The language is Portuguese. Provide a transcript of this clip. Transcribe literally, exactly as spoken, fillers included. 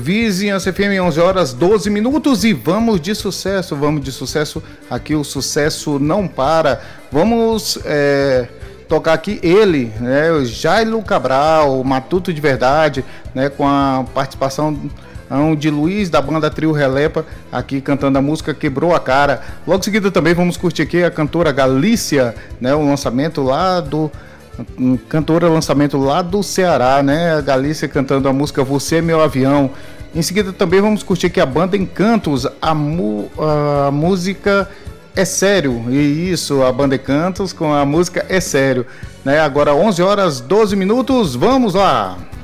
Vizinhança F M, onze horas doze minutos, e vamos de sucesso, vamos de sucesso. Aqui o sucesso não para. Vamos é, tocar aqui ele, né, o Jailo Cabral, Matuto de Verdade, né, com a participação de Luiz, da banda Trio Relepa, aqui cantando a música Quebrou a Cara. Logo em seguida também vamos curtir aqui a cantora Galícia, né, o lançamento lá do... cantora lançamento lá do Ceará, né? A Galícia cantando a música Você é Meu Avião. Em seguida também vamos curtir aqui a banda Encantos, a, mu, a música É Sério. E isso, a banda Encantos com a música É Sério, né? Agora onze horas doze minutos, vamos lá!